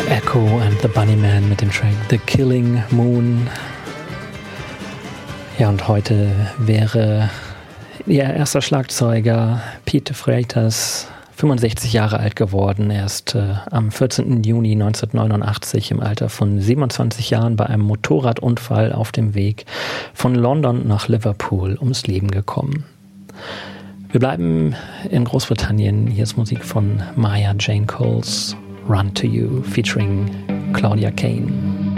Echo and the Bunnymen mit dem Track The Killing Moon. Ja, und heute wäre ihr erster Schlagzeuger Pete Freitas 65 Jahre alt geworden. Er ist am 14. Juni 1989 im Alter von 27 Jahren bei einem Motorradunfall auf dem Weg von London nach Liverpool ums Leben gekommen. Wir bleiben in Großbritannien. Hier ist Musik von Maya Jane Coles, Run to You, featuring Claudia Kane.